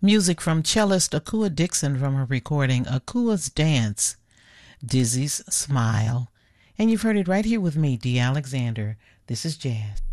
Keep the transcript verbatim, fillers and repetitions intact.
Music from cellist Akua Dixon from her recording Akua's Dance, Dizzy's Smile. And you've heard it right here with me, Dee Alexander. This is Jazz.